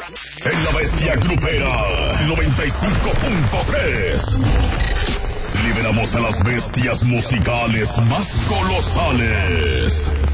En La Bestia Grupera 95.3. Liberamos a las bestias musicales más colosales.